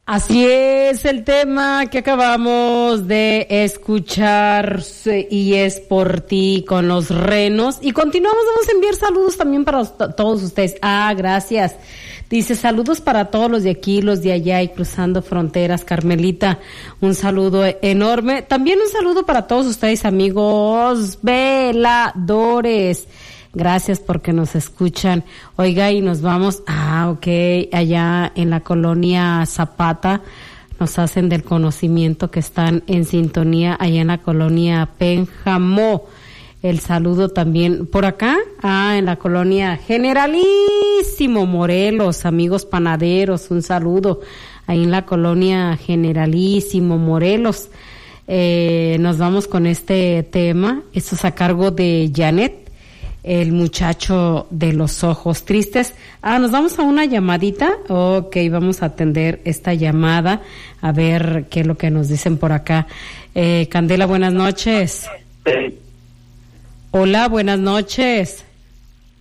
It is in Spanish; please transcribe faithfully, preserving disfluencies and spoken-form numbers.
Así es el tema que acabamos de escuchar y es por ti con los renos. Y continuamos, vamos a enviar saludos también para todos ustedes. Ah, gracias. Dice, saludos para todos los de aquí, los de allá y cruzando fronteras. Carmelita, un saludo enorme. También un saludo para todos ustedes, amigos veladores. Gracias porque nos escuchan. Oiga, y nos vamos, ah, ok, allá en la colonia Zapata, nos hacen del conocimiento que están en sintonía allá en la colonia Pénjamo. El saludo también por acá, ah, en la colonia Generalísimo Morelos, amigos panaderos, un saludo ahí en la colonia Generalísimo Morelos. Eh, nos vamos con este tema, esto es a cargo de Janet, el muchacho de los ojos tristes. Ah, nos vamos a una llamadita. Ok, vamos a atender esta llamada, a ver qué es lo que nos dicen por acá. Eh, Candela, buenas noches. Sí. Hola, buenas noches.